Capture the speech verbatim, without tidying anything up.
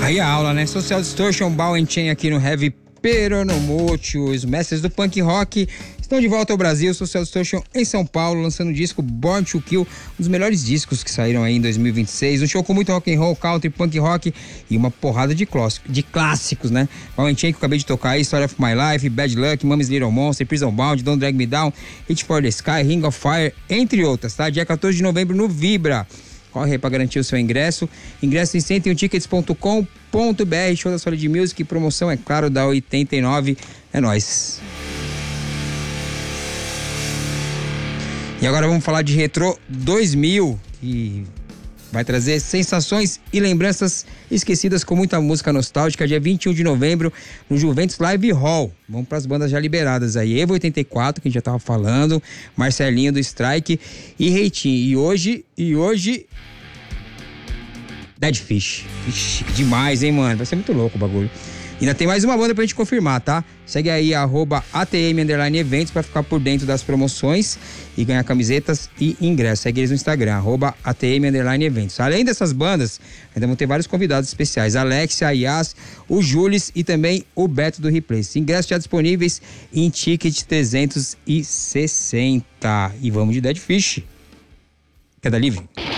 Aí a aula, né? Social Distortion, Ball and Chain aqui no Heavy Peronomútil. Os mestres do punk rock estão de volta ao Brasil. Social Distortion em São Paulo, lançando o disco Born to Kill, um dos melhores discos que saíram aí em dois mil e vinte e seis. Um show com muito rock and roll, country, punk rock e uma porrada de, clássico, de clássicos, né? Ball and Chain, que eu acabei de tocar aí, Story of My Life, Bad Luck, Mommy's Little Monster, Prison Bound, Don't Drag Me Down, Hit for the Sky, Ring of Fire, entre outras, tá? Dia quatorze de novembro no Vibra. Corre aí pra garantir o seu ingresso. Ingresso em cento e um tickets ponto com ponto b r. Show da Solid Music. Promoção, é claro, da oitenta e nove. É nóis. E agora vamos falar de Retro dois mil, que vai trazer sensações e lembranças esquecidas com muita música nostálgica. Dia vinte e um de novembro, no Juventus Live Hall. Vamos para as bandas já liberadas aí. Evo oitenta e quatro, que a gente já tava falando. Marcelinho do Strike e Reitinho. E hoje, e hoje... Dead Fish. Ixi, que demais, hein, mano? Vai ser muito louco o bagulho. Ainda tem mais uma banda pra gente confirmar, tá? Segue aí, arroba A T M Underline Eventos, pra ficar por dentro das promoções e ganhar camisetas e ingressos. Segue eles no Instagram, arroba A T M Underline Eventos. Além dessas bandas, ainda vão ter vários convidados especiais. Alexia, a Yas, o Jules e também o Beto do Replace. Ingressos já disponíveis em Ticket trezentos e sessenta. E vamos de Dead Fish. Queda livre.